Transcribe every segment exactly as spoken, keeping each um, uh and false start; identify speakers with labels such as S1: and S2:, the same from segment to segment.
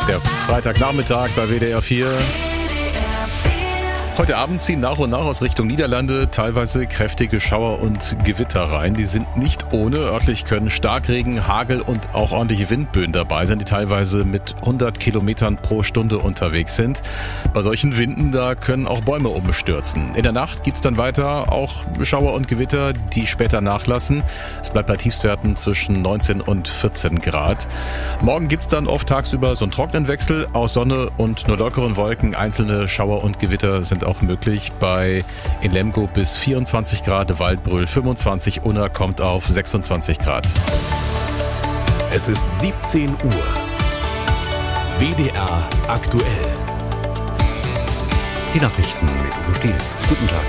S1: Der Freitagnachmittag bei W D R vier. Heute Abend ziehen nach und nach aus Richtung Niederlande teilweise kräftige Schauer und Gewitter rein. Die sind nicht ohne. Örtlich können Starkregen, Hagel und auch ordentliche Windböen dabei sein, die teilweise mit hundert Kilometern pro Stunde unterwegs sind. Bei solchen Winden, da können auch Bäume umstürzen. In der Nacht geht's dann weiter, auch Schauer und Gewitter, die später nachlassen. Es bleibt bei Tiefstwerten zwischen neunzehn und vierzehn Grad. Morgen gibt's dann oft tagsüber so einen Trockenwechsel aus Sonne und nur lockeren Wolken. Einzelne Schauer und Gewitter sind auch möglich. Bei in Lemgo bis vierundzwanzig Grad, Waldbröl fünfundzwanzig, Unna kommt auf sechsundzwanzig Grad.
S2: Es ist siebzehn Uhr. W D R aktuell.
S3: Die Nachrichten mit Uwe Stiel. Guten Tag.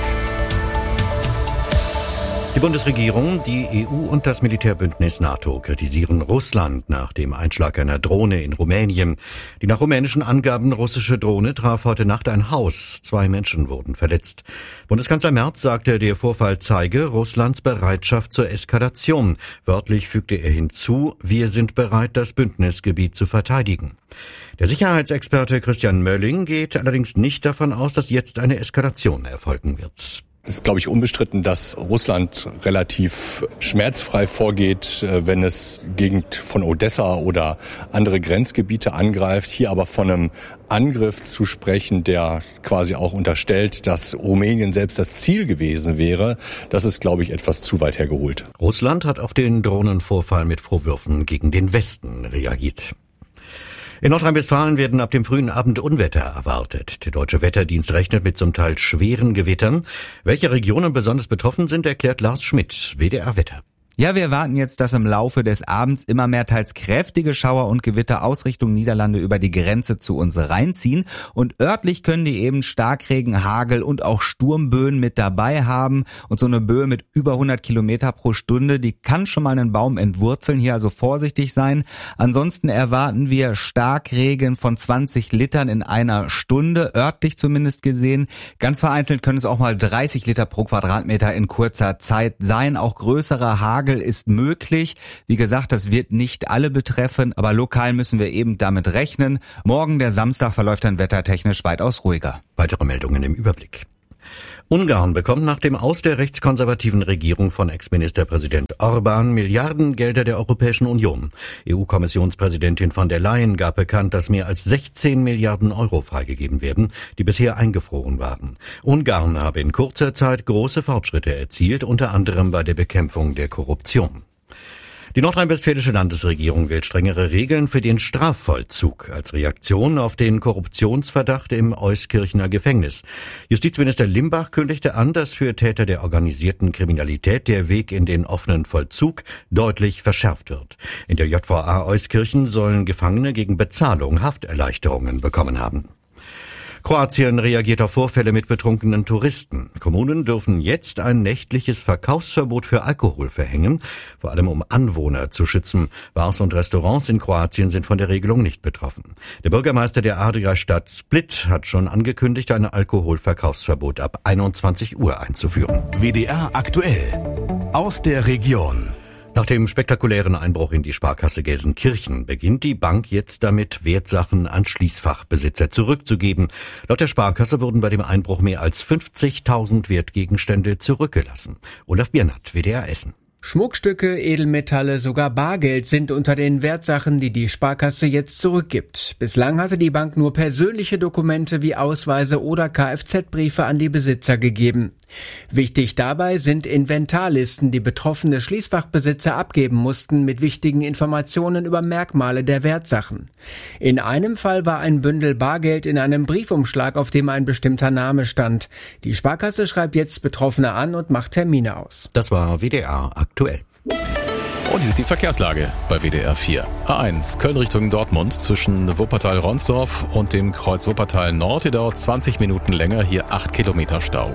S3: Die Bundesregierung, die E U und das Militärbündnis NATO kritisieren Russland nach dem Einschlag einer Drohne in Rumänien. Die nach rumänischen Angaben russische Drohne traf heute Nacht ein Haus. Zwei Menschen wurden verletzt. Bundeskanzler Merz sagte, der Vorfall zeige Russlands Bereitschaft zur Eskalation. Wörtlich fügte er hinzu, wir sind bereit, das Bündnisgebiet zu verteidigen. Der Sicherheitsexperte Christian Mölling geht allerdings nicht davon aus, dass jetzt eine Eskalation erfolgen wird.
S4: Es ist, glaube ich, unbestritten, dass Russland relativ schmerzfrei vorgeht, wenn es Gegend von Odessa oder andere Grenzgebiete angreift. Hier aber von einem Angriff zu sprechen, der quasi auch unterstellt, dass Rumänien selbst das Ziel gewesen wäre, das ist, glaube ich, etwas zu weit hergeholt.
S3: Russland hat auf den Drohnenvorfall mit Vorwürfen gegen den Westen reagiert. In Nordrhein-Westfalen werden ab dem frühen Abend Unwetter erwartet. Der Deutsche Wetterdienst rechnet mit zum Teil schweren Gewittern. Welche Regionen besonders betroffen sind, erklärt Lars Schmidt, W D R Wetter.
S5: Ja, wir erwarten jetzt, dass im Laufe des Abends immer mehr teils kräftige Schauer und Gewitter aus Richtung Niederlande über die Grenze zu uns reinziehen. Und örtlich können die eben Starkregen, Hagel und auch Sturmböen mit dabei haben. Und so eine Böe mit über hundert Kilometer pro Stunde, die kann schon mal einen Baum entwurzeln. Hier also vorsichtig sein. Ansonsten erwarten wir Starkregen von zwanzig Litern in einer Stunde, örtlich zumindest gesehen. Ganz vereinzelt können es auch mal dreißig Liter pro Quadratmeter in kurzer Zeit sein. Auch größere Hagel ist möglich. Wie gesagt, das wird nicht alle betreffen, aber lokal müssen wir eben damit rechnen. Morgen, der Samstag, verläuft dann wettertechnisch weitaus ruhiger.
S3: Weitere Meldungen im Überblick. Ungarn bekommt nach dem Aus der rechtskonservativen Regierung von Ex-Ministerpräsident Orbán Milliardengelder der Europäischen Union. E U-Kommissionspräsidentin von der Leyen gab bekannt, dass mehr als sechzehn Milliarden Euro freigegeben werden, die bisher eingefroren waren. Ungarn habe in kurzer Zeit große Fortschritte erzielt, unter anderem bei der Bekämpfung der Korruption. Die nordrhein-westfälische Landesregierung will strengere Regeln für den Strafvollzug als Reaktion auf den Korruptionsverdacht im Euskirchener Gefängnis. Justizminister Limbach kündigte an, dass für Täter der organisierten Kriminalität der Weg in den offenen Vollzug deutlich verschärft wird. In der J V A Euskirchen sollen Gefangene gegen Bezahlung Hafterleichterungen bekommen haben. Kroatien reagiert auf Vorfälle mit betrunkenen Touristen. Kommunen dürfen jetzt ein nächtliches Verkaufsverbot für Alkohol verhängen, vor allem um Anwohner zu schützen. Bars und Restaurants in Kroatien sind von der Regelung nicht betroffen. Der Bürgermeister der Adria-Stadt Split hat schon angekündigt, ein Alkoholverkaufsverbot ab einundzwanzig Uhr einzuführen.
S2: W D R aktuell aus der Region.
S3: Nach dem spektakulären Einbruch in die Sparkasse Gelsenkirchen beginnt die Bank jetzt damit, Wertsachen an Schließfachbesitzer zurückzugeben. Laut der Sparkasse wurden bei dem Einbruch mehr als fünfzigtausend Wertgegenstände zurückgelassen. Olaf Biernat, W D R Essen.
S6: Schmuckstücke, Edelmetalle, sogar Bargeld sind unter den Wertsachen, die die Sparkasse jetzt zurückgibt. Bislang hatte die Bank nur persönliche Dokumente wie Ausweise oder Kfz-Briefe an die Besitzer gegeben. Wichtig dabei sind Inventarlisten, die betroffene Schließfachbesitzer abgeben mussten mit wichtigen Informationen über Merkmale der Wertsachen. In einem Fall war ein Bündel Bargeld in einem Briefumschlag, auf dem ein bestimmter Name stand. Die Sparkasse schreibt jetzt Betroffene an und macht Termine aus.
S3: Das war W D R aktuell.
S1: Und hier ist die Verkehrslage bei W D R vier. A eins, Köln Richtung Dortmund zwischen Wuppertal-Ronsdorf und dem Kreuz Wuppertal Nord. Hier dauert zwanzig Minuten länger, hier acht Kilometer Stau.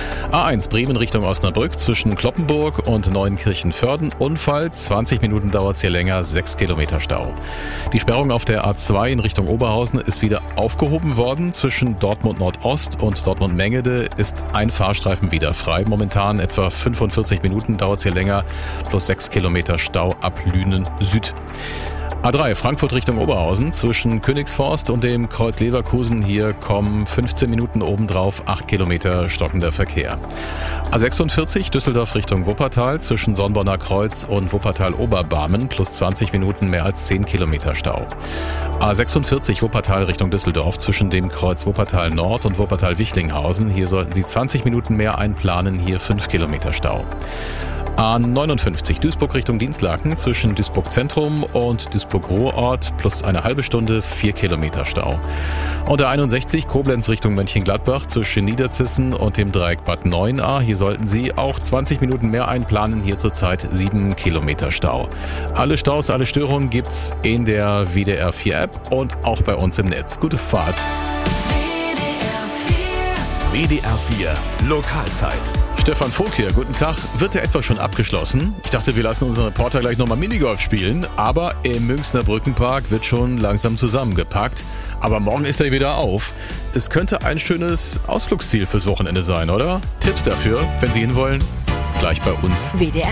S1: A eins, Bremen Richtung Osnabrück zwischen Kloppenburg und Neuenkirchen-Vörden. Unfall, zwanzig Minuten dauert es hier länger, sechs Kilometer Stau. Die Sperrung auf der A zwei in Richtung Oberhausen ist wieder aufgehoben worden. Zwischen Dortmund Nordost und Dortmund Mengede ist ein Fahrstreifen wieder frei. Momentan etwa fünfundvierzig Minuten dauert es hier länger, plus sechs Kilometer Stau ab Lünen Süd. A drei Frankfurt Richtung Oberhausen zwischen Königsforst und dem Kreuz Leverkusen. Hier kommen fünfzehn Minuten obendrauf, acht Kilometer stockender Verkehr. A sechsundvierzig Düsseldorf Richtung Wuppertal zwischen Sonnborner Kreuz und Wuppertal-Oberbarmen plus zwanzig Minuten, mehr als zehn Kilometer Stau. A sechsundvierzig Wuppertal Richtung Düsseldorf zwischen dem Kreuz Wuppertal Nord und Wuppertal-Wichlinghausen. Hier sollten Sie zwanzig Minuten mehr einplanen, hier fünf Kilometer Stau. A neunundfünfzig Duisburg Richtung Dinslaken zwischen Duisburg Zentrum und Duisburg Ruhrort plus eine halbe Stunde, vier Kilometer Stau. Und A einundsechzig Koblenz Richtung Mönchengladbach zwischen Niederzissen und dem Dreieck Bad neun a. Hier sollten Sie auch zwanzig Minuten mehr einplanen, hier zurzeit sieben Kilometer Stau. Alle Staus, alle Störungen gibt's in der W D R vier App und auch bei uns im Netz. Gute Fahrt.
S2: W D R vier Lokalzeit.
S1: Stefan Vogt hier, guten Tag. Wird der etwa schon abgeschlossen? Ich dachte, wir lassen unseren Reporter gleich nochmal Minigolf spielen, aber im Münchner Brückenpark wird schon langsam zusammengepackt. Aber morgen ist er wieder auf. Es könnte ein schönes Ausflugsziel fürs Wochenende sein, oder? Tipps dafür, wenn Sie hinwollen, gleich bei uns.
S7: W D R